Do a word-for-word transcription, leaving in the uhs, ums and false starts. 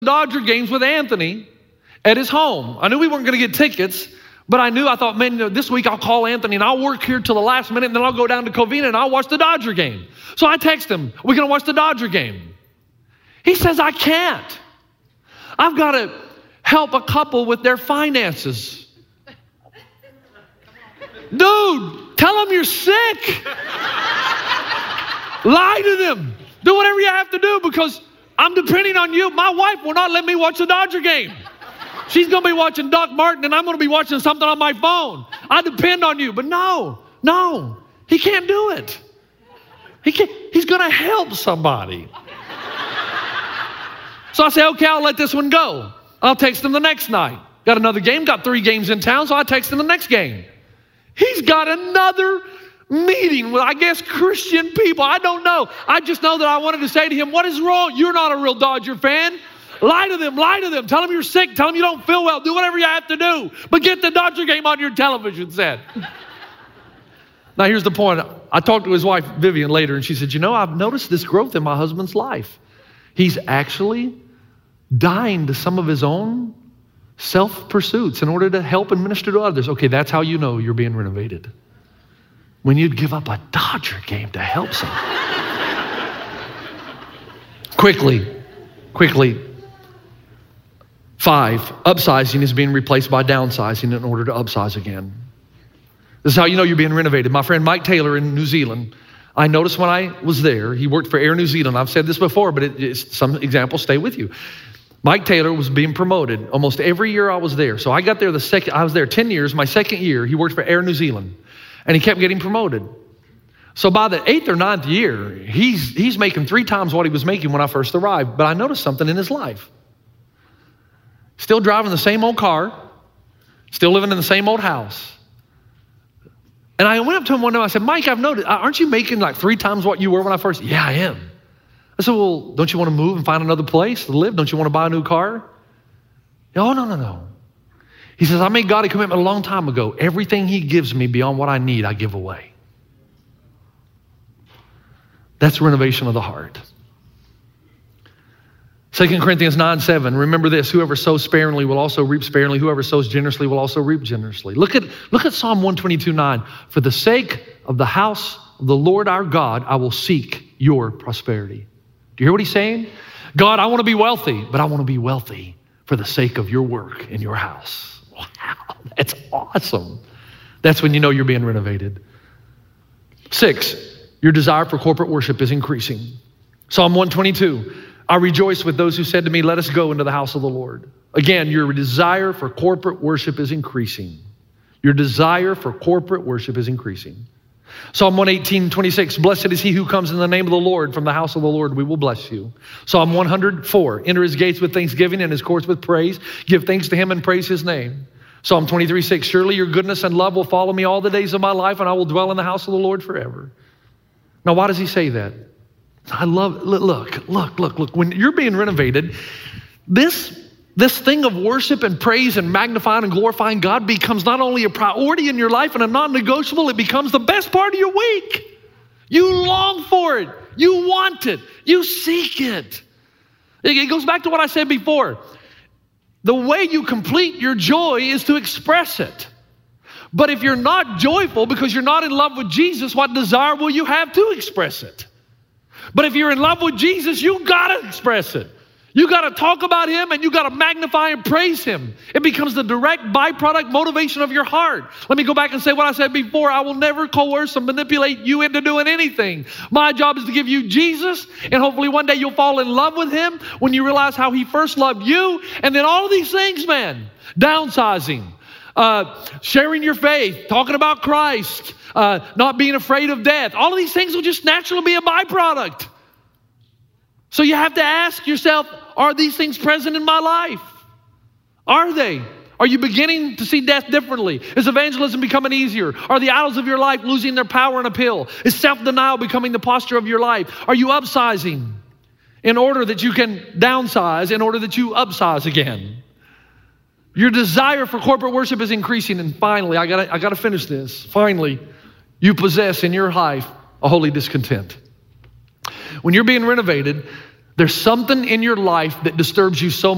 Dodger games with Anthony at his home. I knew we weren't going to get tickets, but I knew, I thought, man, you know, this week I'll call Anthony and I'll work here till the last minute and then I'll go down to Covina and I'll watch the Dodger game. So I text him, we're going to watch the Dodger game. He says, I can't. I've got to help a couple with their finances. Dude, tell them you're sick. Lie to them. Do whatever you have to do because I'm depending on you. My wife will not let me watch the Dodger game. She's going to be watching Doc Martin and I'm going to be watching something on my phone. I depend on you. But no, no, he can't do it. He can't, he's going to help somebody. So I say, okay, I'll let this one go. I'll text him the next night. Got another game, got three games in town, so I text him the next game. He's got another meeting with, I guess, Christian people. I don't know. I just know that I wanted to say to him, what is wrong? You're not a real Dodger fan. Lie to them, lie to them. Tell them you're sick. Tell them you don't feel well. Do whatever you have to do. But get the Dodger game on your television set. Now, here's the point. I talked to his wife, Vivian, later, and she said, you know, I've noticed this growth in my husband's life. He's actually dying to some of his own self-pursuits in order to help and minister to others. Okay, that's how you know you're being renovated. When you'd give up a Dodger game to help someone. quickly, quickly. Five, upsizing is being replaced by downsizing in order to upsize again. This is how you know you're being renovated. My friend Mike Taylor in New Zealand, I noticed when I was there, he worked for Air New Zealand. I've said this before, but it, it's, some examples stay with you. Mike Taylor was being promoted almost every year I was there. So I got there the second, I was there ten years. My second year, he worked for Air New Zealand and he kept getting promoted. So by the eighth or ninth year, he's, he's making three times what he was making when I first arrived. But I noticed something in his life. Still driving the same old car, still living in the same old house. And I went up to him one day, I said, Mike, I've noticed, aren't you making like three times what you were when I first? Yeah, I am. I said, well, don't you want to move and find another place to live? Don't you want to buy a new car? Oh, no, no, no. He says, I made God a commitment a long time ago. Everything he gives me beyond what I need, I give away. That's renovation of the heart. Second Corinthians nine seven, remember this, whoever sows sparingly will also reap sparingly. Whoever sows generously will also reap generously. Look at, look at Psalm one twenty-two nine. For the sake of the house of the Lord our God, I will seek your prosperity. Do you hear what he's saying? God, I want to be wealthy, but I want to be wealthy for the sake of your work in your house. Wow, that's awesome. That's when you know you're being renovated. Six, your desire for corporate worship is increasing. Psalm one twenty-two. I rejoice with those who said to me, let us go into the house of the Lord. Again, your desire for corporate worship is increasing. Your desire for corporate worship is increasing. Psalm one eighteen, twenty-six, blessed is he who comes in the name of the Lord. From the house of the Lord we will bless you. Psalm one hundred four, enter his gates with thanksgiving and his courts with praise. Give thanks to him and praise his name. Psalm twenty-three, six, surely your goodness and love will follow me all the days of my life and I will dwell in the house of the Lord forever. Now, why does he say that? I love, look, look, look, look. When you're being renovated, this, this thing of worship and praise and magnifying and glorifying God becomes not only a priority in your life and a non-negotiable, it becomes the best part of your week. You long for it. You want it. You seek it. It goes back to what I said before. The way you complete your joy is to express it. But if you're not joyful because you're not in love with Jesus, what desire will you have to express it? But if you're in love with Jesus, you gotta express it. You gotta talk about him and you gotta magnify and praise him. It becomes the direct byproduct motivation of your heart. Let me go back and say what I said before. I will never coerce or manipulate you into doing anything. My job is to give you Jesus, and hopefully one day you'll fall in love with him when you realize how he first loved you. And then all of these things, man, downsizing, uh, sharing your faith, talking about Christ, Uh, not being afraid of death. All of these things will just naturally be a byproduct. So you have to ask yourself, are these things present in my life? Are they? Are you beginning to see death differently? Is evangelism becoming easier? Are the idols of your life losing their power and appeal? Is self-denial becoming the posture of your life? Are you upsizing in order that you can downsize, in order that you upsize again? Your desire for corporate worship is increasing. And finally, I gotta, I gotta finish this. Finally, you possess in your life a holy discontent. When you're being renovated, there's something in your life that disturbs you so much.